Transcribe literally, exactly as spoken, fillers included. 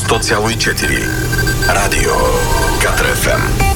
сто цяло и четири. Радио Катар еф ем.